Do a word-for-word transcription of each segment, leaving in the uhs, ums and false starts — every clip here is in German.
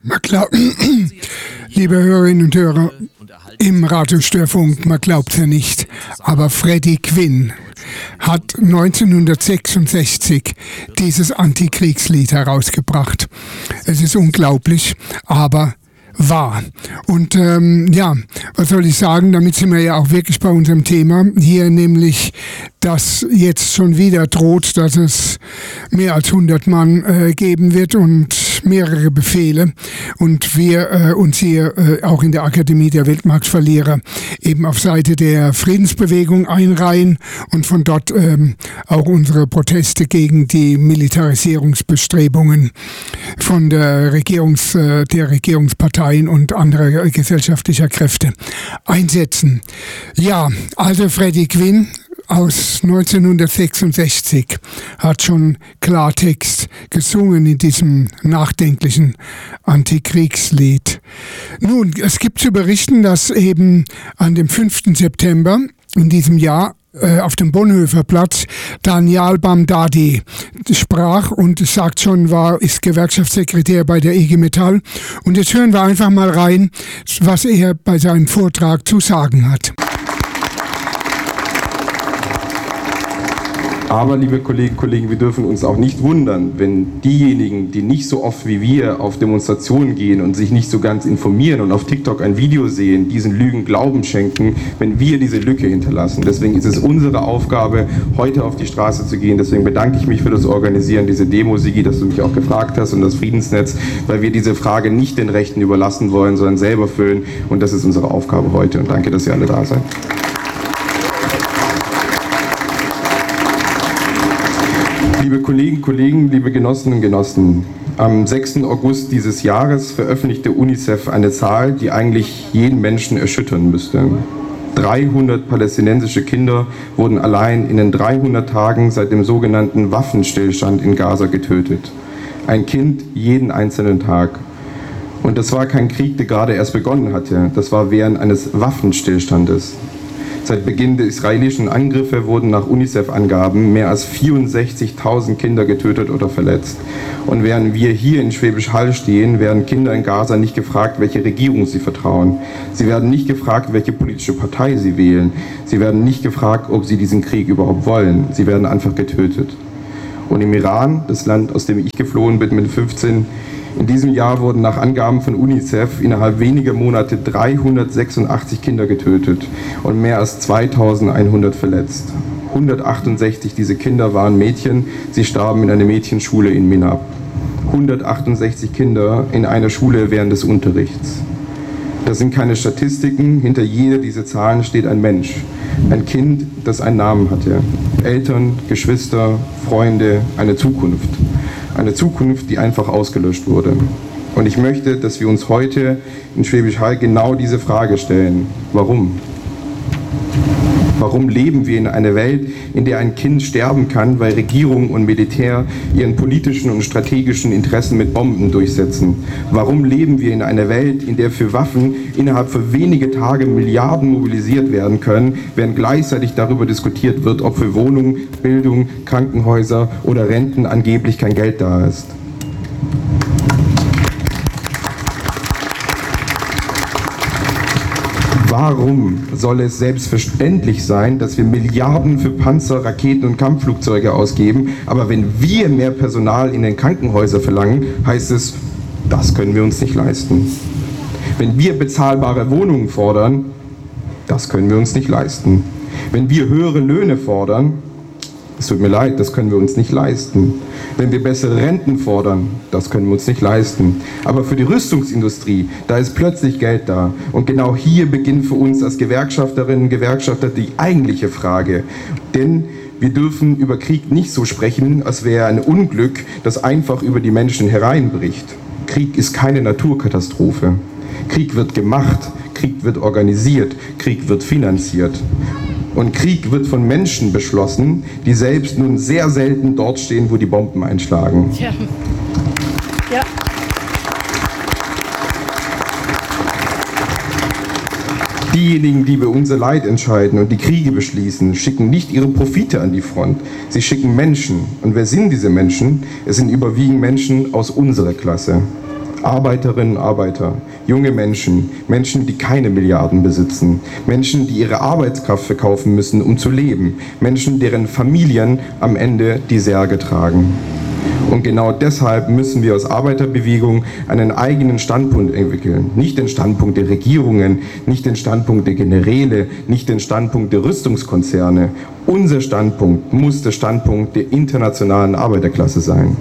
Man glaubt, liebe Hörerinnen und Hörer, im Radiostörfunk, man glaubt es ja nicht, aber Freddie Quinn hat neunzehnhundertsechsundsechzig dieses Antikriegslied herausgebracht. Es ist unglaublich, aber wahr. Und ähm, ja, was soll ich sagen, damit sind wir ja auch wirklich bei unserem Thema hier, nämlich, dass jetzt schon wieder droht, dass es mehr als hundert Mann äh, geben wird und mehrere Befehle und wir äh, uns hier äh, auch in der Akademie der Weltmarktverlierer eben auf Seite der Friedensbewegung einreihen und von dort ähm, auch unsere Proteste gegen die Militarisierungsbestrebungen von der Regierungs, äh, der Regierungsparteien und anderer gesellschaftlicher Kräfte einsetzen. Ja, also Freddie Quinn aus neunzehnhundertsechsundsechzig hat schon Klartext gesungen in diesem nachdenklichen Antikriegslied. Nun, es gibt zu berichten, dass eben an dem fünften September in diesem Jahr äh, auf dem Bonhoeffer Platz Daniel Bamdadi sprach und sagt schon, war, ist Gewerkschaftssekretär bei der I G Metall. Und jetzt hören wir einfach mal rein, was er bei seinem Vortrag zu sagen hat. Aber, liebe Kolleginnen und Kollegen, wir dürfen uns auch nicht wundern, wenn diejenigen, die nicht so oft wie wir auf Demonstrationen gehen und sich nicht so ganz informieren und auf TikTok ein Video sehen, diesen Lügen Glauben schenken, wenn wir diese Lücke hinterlassen. Deswegen ist es unsere Aufgabe, heute auf die Straße zu gehen. Deswegen bedanke ich mich für das Organisieren dieser Demo, Sigi, dass du mich auch gefragt hast, und das Friedensnetz, weil wir diese Frage nicht den Rechten überlassen wollen, sondern selber füllen. Und das ist unsere Aufgabe heute. Und danke, dass ihr alle da seid. Liebe Kolleginnen und Kollegen, liebe Genossinnen und Genossen, am sechsten August dieses Jahres veröffentlichte UNICEF eine Zahl, die eigentlich jeden Menschen erschüttern müsste. dreihundert palästinensische Kinder wurden allein in den dreihundert Tagen seit dem sogenannten Waffenstillstand in Gaza getötet. Ein Kind jeden einzelnen Tag. Und das war kein Krieg, der gerade erst begonnen hatte. Das war während eines Waffenstillstandes. Seit Beginn der israelischen Angriffe wurden nach UNICEF-Angaben mehr als vierundsechzigtausend Kinder getötet oder verletzt. Und während wir hier in Schwäbisch Hall stehen, werden Kinder in Gaza nicht gefragt, welche Regierung sie vertrauen. Sie werden nicht gefragt, welche politische Partei sie wählen. Sie werden nicht gefragt, ob sie diesen Krieg überhaupt wollen. Sie werden einfach getötet. Und im Iran, das Land, aus dem ich geflohen bin mit fünfzehn, in diesem Jahr wurden nach Angaben von UNICEF innerhalb weniger Monate dreihundertsechsundachtzig Kinder getötet und mehr als zweitausendeinhundert verletzt. hundertachtundsechzig dieser Kinder waren Mädchen, sie starben in einer Mädchenschule in Minab. hundertachtundsechzig Kinder in einer Schule während des Unterrichts. Das sind keine Statistiken, hinter jeder dieser Zahlen steht ein Mensch. Ein Kind, das einen Namen hatte. Eltern, Geschwister, Freunde, eine Zukunft. Eine Zukunft, die einfach ausgelöscht wurde. Und ich möchte, dass wir uns heute in Schwäbisch Hall genau diese Frage stellen. Warum? Warum leben wir in einer Welt, in der ein Kind sterben kann, weil Regierung und Militär ihren politischen und strategischen Interessen mit Bomben durchsetzen? Warum leben wir in einer Welt, in der für Waffen innerhalb von wenigen Tagen Milliarden mobilisiert werden können, während gleichzeitig darüber diskutiert wird, ob für Wohnungen, Bildung, Krankenhäuser oder Renten angeblich kein Geld da ist? Warum soll es selbstverständlich sein, dass wir Milliarden für Panzer, Raketen und Kampfflugzeuge ausgeben, aber wenn wir mehr Personal in den Krankenhäusern verlangen, heißt es, das können wir uns nicht leisten. Wenn wir bezahlbare Wohnungen fordern, das können wir uns nicht leisten. Wenn wir höhere Löhne fordern, es tut mir leid, das können wir uns nicht leisten. Wenn wir bessere Renten fordern, das können wir uns nicht leisten. Aber für die Rüstungsindustrie, da ist plötzlich Geld da. Und genau hier beginnt für uns als Gewerkschafterinnen und Gewerkschafter die eigentliche Frage. Denn wir dürfen über Krieg nicht so sprechen, als wäre ein Unglück, das einfach über die Menschen hereinbricht. Krieg ist keine Naturkatastrophe. Krieg wird gemacht, Krieg wird organisiert, Krieg wird finanziert. Und Krieg wird von Menschen beschlossen, die selbst nun sehr selten dort stehen, wo die Bomben einschlagen. Ja. Ja. Diejenigen, die über unser Leid entscheiden und die Kriege beschließen, schicken nicht ihre Profite an die Front. Sie schicken Menschen. Und wer sind diese Menschen? Es sind überwiegend Menschen aus unserer Klasse. Arbeiterinnen und Arbeiter, junge Menschen, Menschen, die keine Milliarden besitzen, Menschen, die ihre Arbeitskraft verkaufen müssen, um zu leben, Menschen, deren Familien am Ende die Särge tragen. Und genau deshalb müssen wir als Arbeiterbewegung einen eigenen Standpunkt entwickeln. Nicht den Standpunkt der Regierungen, nicht den Standpunkt der Generäle, nicht den Standpunkt der Rüstungskonzerne. Unser Standpunkt muss der Standpunkt der internationalen Arbeiterklasse sein.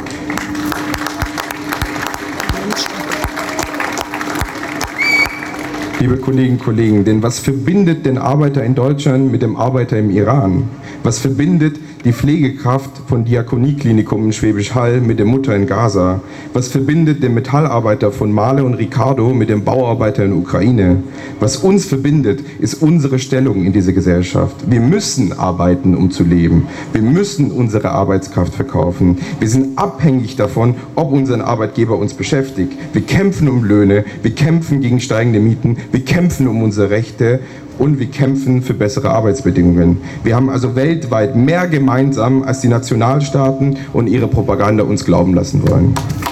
Liebe Kolleginnen und Kollegen, denn was verbindet den Arbeiter in Deutschland mit dem Arbeiter im Iran? Was verbindet die Pflegekraft von Diakonieklinikum in Schwäbisch Hall mit der Mutter in Gaza? Was verbindet den Metallarbeiter von Mahle und Ricardo mit dem Bauarbeiter in der Ukraine? Was uns verbindet, ist unsere Stellung in dieser Gesellschaft. Wir müssen arbeiten, um zu leben. Wir müssen unsere Arbeitskraft verkaufen. Wir sind abhängig davon, ob unser Arbeitgeber uns beschäftigt. Wir kämpfen um Löhne, wir kämpfen gegen steigende Mieten, wir kämpfen um unsere Rechte. Und wir kämpfen für bessere Arbeitsbedingungen. Wir haben also weltweit mehr gemeinsam, als die Nationalstaaten und ihre Propaganda uns glauben lassen wollen.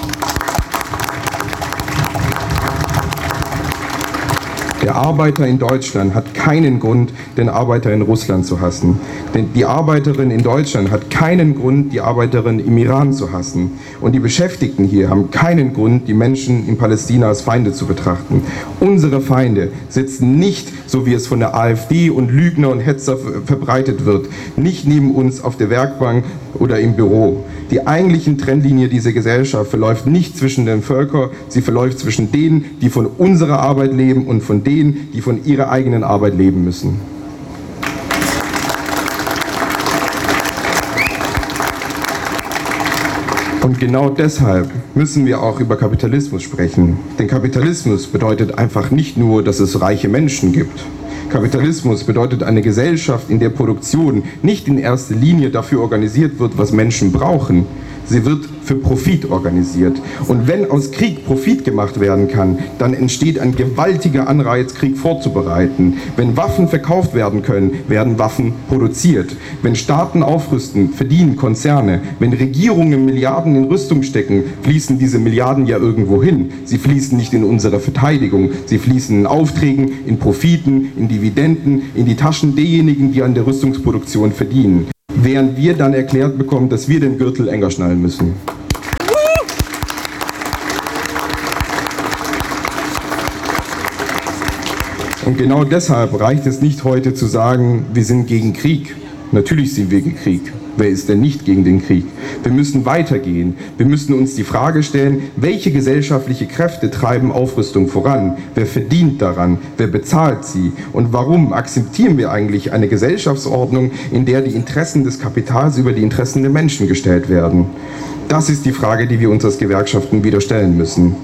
Der Arbeiter in Deutschland hat keinen Grund, den Arbeiter in Russland zu hassen. Denn die Arbeiterin in Deutschland hat keinen Grund, die Arbeiterin im Iran zu hassen. Und die Beschäftigten hier haben keinen Grund, die Menschen in Palästina als Feinde zu betrachten. Unsere Feinde sitzen nicht, so wie es von der AfD und Lügner und Hetzer verbreitet wird, nicht neben uns auf der Werkbank oder im Büro. Die eigentliche Trennlinie dieser Gesellschaft verläuft nicht zwischen den Völkern, sie verläuft zwischen denen, die von unserer Arbeit leben und von denen, die von ihrer eigenen Arbeit leben müssen. Und genau deshalb müssen wir auch über Kapitalismus sprechen. Denn Kapitalismus bedeutet einfach nicht nur, dass es reiche Menschen gibt. Kapitalismus bedeutet eine Gesellschaft, in der Produktion nicht in erster Linie dafür organisiert wird, was Menschen brauchen. Sie wird für Profit organisiert. Und wenn aus Krieg Profit gemacht werden kann, dann entsteht ein gewaltiger Anreiz, Krieg vorzubereiten. Wenn Waffen verkauft werden können, werden Waffen produziert. Wenn Staaten aufrüsten, verdienen Konzerne. Wenn Regierungen Milliarden in Rüstung stecken, fließen diese Milliarden ja irgendwo hin. Sie fließen nicht in unsere Verteidigung. Sie fließen in Aufträgen, in Profiten, in Dividenden, in die Taschen derjenigen, die an der Rüstungsproduktion verdienen. Während wir dann erklärt bekommen, dass wir den Gürtel enger schnallen müssen. Und genau deshalb reicht es nicht heute zu sagen, wir sind gegen Krieg. Natürlich sind wir gegen Krieg. Wer ist denn nicht gegen den Krieg? Wir müssen weitergehen. Wir müssen uns die Frage stellen, welche gesellschaftliche Kräfte treiben Aufrüstung voran? Wer verdient daran? Wer bezahlt sie? Und warum akzeptieren wir eigentlich eine Gesellschaftsordnung, in der die Interessen des Kapitals über die Interessen der Menschen gestellt werden? Das ist die Frage, die wir uns als Gewerkschaften wieder stellen müssen.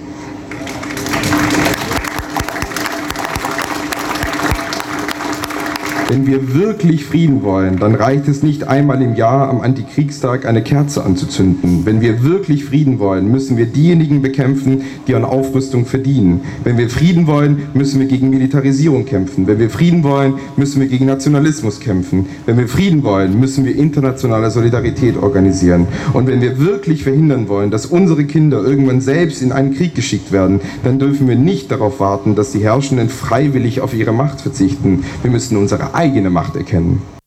Wenn wir wirklich Frieden wollen, dann reicht es nicht einmal im Jahr am Antikriegstag eine Kerze anzuzünden. Wenn wir wirklich Frieden wollen, müssen wir diejenigen bekämpfen, die an Aufrüstung verdienen. Wenn wir Frieden wollen, müssen wir gegen Militarisierung kämpfen. Wenn wir Frieden wollen, müssen wir gegen Nationalismus kämpfen. Wenn wir Frieden wollen, müssen wir internationale Solidarität organisieren. Und wenn wir wirklich verhindern wollen, dass unsere Kinder irgendwann selbst in einen Krieg geschickt werden, dann dürfen wir nicht darauf warten, dass die Herrschenden freiwillig auf ihre Macht verzichten. Wir müssen unsere eigene Macht erkennen.